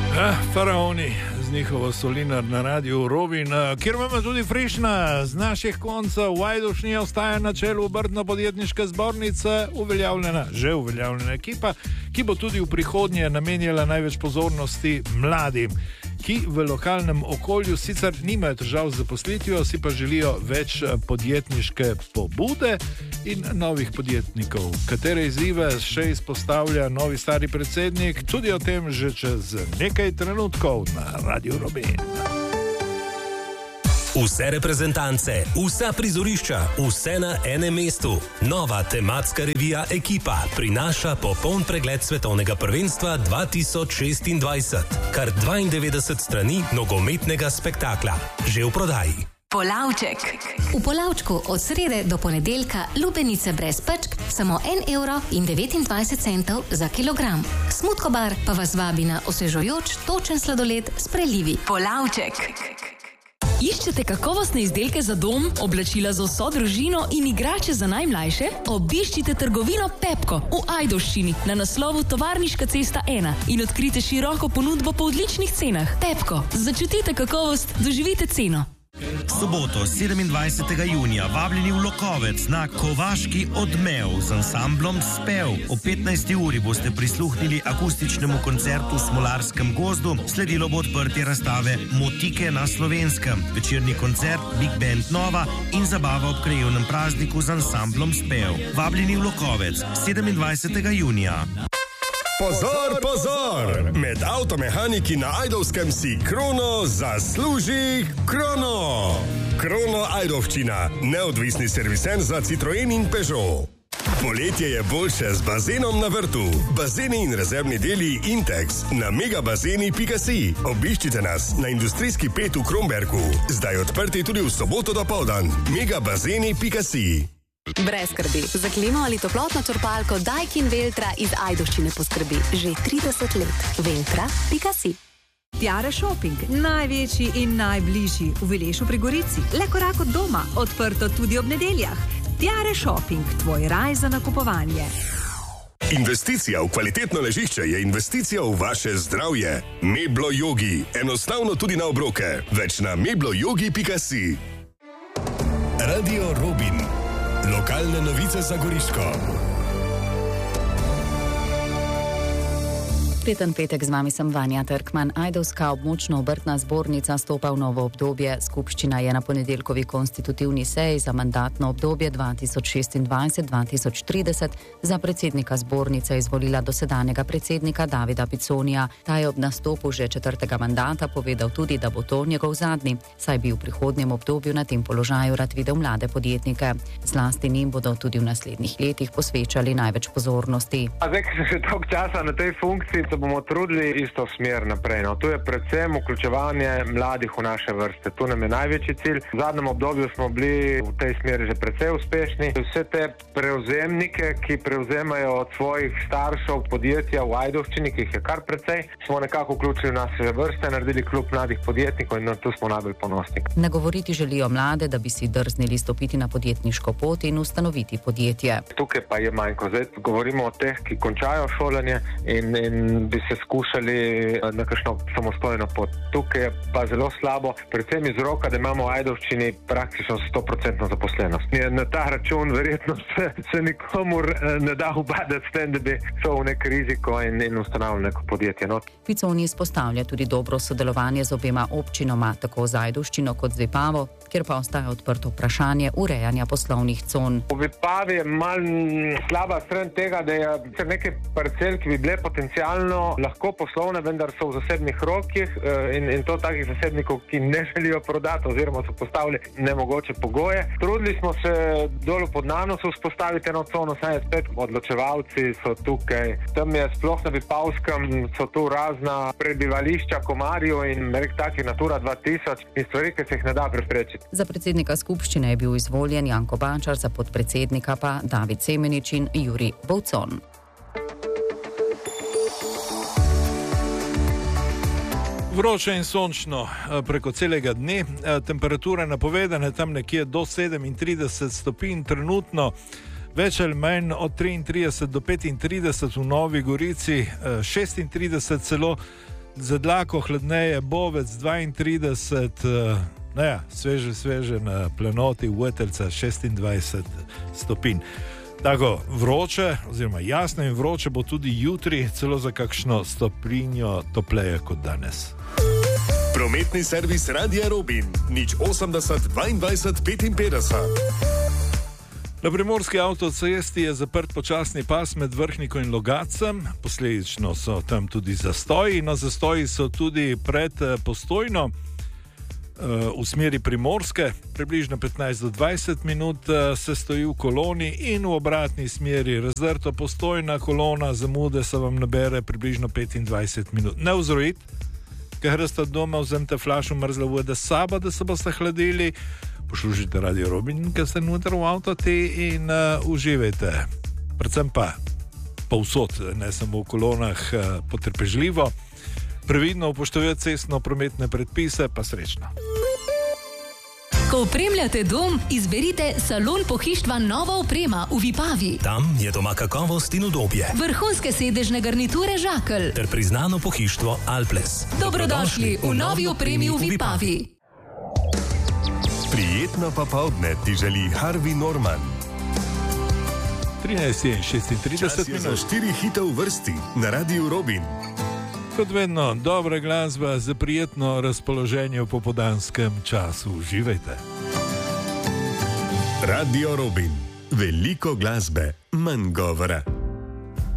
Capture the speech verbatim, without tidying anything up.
Eh, faraoni z njihovo Solinar na radiju Robin, kjer imamo tudi Frišna z naših koncev. V Ajdovščini ostaja na čelu Obrtno-podjetniške zbornice uveljavljena, že uveljavljena ekipa, ki bo tudi v prihodnje namenjala največ pozornosti mladim, ki v lokalnem okolju sicer nimajo težav z zaposlitvijo, si pa želijo več podjetniške pobude in novih podjetnikov. Katere izzive še izpostavlja novi stari predsednik, tudi o tem že čez nekaj trenutkov na Radio Robin. Vse reprezentance, vsa prizorišča, vse na enem mestu. Nova tematska revija Ekipa prinaša popoln pregled svetovnega prvenstva dva tisoč šestindvajset. Kar dvaindevetdeset strani nogometnega spektakla. Že v prodaji. Polavček. V Polavčku od srede do ponedeljka lubenice brez pečk, samo en evro in devetindvajset centov za kilogram. Smutkobar pa vas vabi na osvežujoč, točen sladoled s prelivi. Polavček. Iščete kakovostne izdelke za dom, oblačila za vso družino in igrače za najmlajše? Obiščite trgovino Pepko v Ajdovščini na naslovu Tovarniška cesta ena in odkrite široko ponudbo po odličnih cenah. Pepko, začutite kakovost, doživite ceno. Soboto, sedemindvajsetega junija, vabljeni v Lokovec na Kovaški odmev z ansamblom Spev. O petnajsti uri boste prisluhnili akustičnemu koncertu v Smolarskem gozdu, sledilo bo odprtje razstave Motike na Slovenskem, večerni koncert Big Band Nova in zabava ob krajevnem prazniku z ansamblom Spev. Vabljeni v Lokovec, sedemindvajsetega junija. Pozor, pozor! Med avtomehaniki na Ajdovskem si Krono zasluži Krono! Krono Ajdovščina, neodvisni servisen za Citroen in Peugeot. Poletje je boljše z bazenom na vrtu. Bazeni in rezervni deli Intex na megabazeni pika si. Obiščite nas na industrijski pet v Kromberku. Zdaj odprti tudi v soboto dopoldan. megabazeni pika si. Brez skrbi. Za klimo ali toplotno črpalko Daikin Veltra iz Ajdovščine poskrbi že trideset let. Veltra pika si. Tiare Shopping, največji in najbližji v Vilešu pri Gorici. Le korak od doma, odprto tudi ob nedeljah. Tiare Shopping, tvoj raj za nakupovanje. Investicija v kvalitetno ležišče je investicija v vaše zdravje. Meblo Yogi, enostavno tudi na obroke. Več na mebloyogi pika si. Radio Robin. Lokalne novice za Goriško. Prijeten petek, z vami sem Vanja Trkman. Ajdovska območno obrtna zbornica stopa v novo obdobje. Skupščina je na ponedeljkovi konstitutivni seji za mandatno obdobje dva tisoč šestindvajset do dva tisoč trideset za predsednika zbornice izvolila dosedanjega predsednika Davida Piconija. Ta je ob nastopu že četrtega mandata povedal tudi, da bo to njegov zadnji, saj bi v prihodnjem obdobju na tem položaju rad videl mlade podjetnike. Zlasti njim bodo tudi v naslednjih letih posvečali največ pozornosti. A zdaj, ker se dolgo časa na tej funkciji, se bomo trudili isto smer naprej. No, tu je predvsem vključevanje mladih v naše vrste. Tu nam je največji cilj. V zadnjem obdobju smo bili v tej smeri že precej uspešni. Vse te prevzemnike, ki prevzemajo od svojih staršev podjetja v Ajdovščini, ki jih je kar precej, smo nekako vključili v naše vrste, naredili klub mladih podjetnikov in tu smo najbolj ponosni. Nagovoriti želijo mlade, da bi si drznili stopiti na podjetniško pot in ustanoviti podjetje. Tukaj pa je manjko. Zdaj govorimo o teh, ki končajo šolanje in, in bi se skušali na kakšno samostojno pot. Tukaj je pa zelo slabo, predvsem iz roka, da imamo v Ajdovščini praktično sto procentno zaposlenost. Na ta račun verjetno se, se nikomur ne da ubadati s tem, da bi šel v nek riziko in, in ustanovil neko podjetje. No. Piconi izpostavlja tudi dobro sodelovanje z obema občinoma, tako z Ajdovščino kot z Vipavo, kjer pa ostaja odprto vprašanje urejanja poslovnih con. V Vipavi je malo slaba stran tega, da je nekaj parcel, ki bi bile potencialno lahko poslovne, vendar so v zasebnih rokih in, in to takih zasebnikov, ki ne želijo prodati oziroma so postavili nemogoče pogoje. Trudili smo se dolu pod Nanosu vzpostaviti eno cono, saj je spet odločevalci so tukaj. Tam je sploh na Vipavskem, so tu razna prebivališča komarjev in rek takih Natura dva tisoč in stvari, ki se jih ne da preprečiti. Za predsednika skupščine je bil izvoljen Janko Bačar, za podpredsednika pa David Semenič in Jurij Bovcon. Vroče in sončno preko celega dne, temperature napovedane tam nekje do sedemintrideset stopinj trenutno, več ali manj od triintrideset do petintrideset v Novi Gorici, šestintrideset celo, za dlako hladneje bo več dvaintrideset, ne, sveže, sveže na planoti Vetelca šestindvajset stopinj. Tako vroče, oziroma jasno in vroče bo tudi jutri, celo za kakšno stopinjo topleje kot danes. Prometni servis Radia Robin, nič osemdeset dvaindvajset petinpetdeset. Na primorski avtocesti je zaprt počasni pas med Vrhniko in Logacem, posledično so tam tudi zastoji. No, zastoji so tudi pred Postojno v smeri Primorske, približno petnajst do dvajset minut se stoji v koloni in v obratni smeri razdrto Postojna kolona, zamude se vam nabere približno petindvajset minut. Ne vzrojiti, ker ste doma, vzemite flašo mrzle vode s sabo, da se boste hladili, poslušajte Radio Robin, ker ste noter v avtoti in uh, uživajte. Predvsem pa povsod, ne samo v kolonah, uh, potrpežljivo, previdno upoštevati cestno-prometne predpise, pa srečno. Ko opremljate dom, izberite Salon pohištva Nova oprema v Vipavi. Tam je doma kakovost in udobje. Vrhunske sedežne garniture Žakelj ter priznano pohištvo Alples. Dobrodošli v novi opremi v Vipavi. Prijetno popoldne ti želi Harvey Norman. trinajst in šestintrideset minut. Za štiri hite v vrsti na Radiu Robin. Kot vedno, dobra glasba za prijetno razpoloženje v popoldanskem času. Uživajte. Radio Robin. Veliko glasbe, manj govora.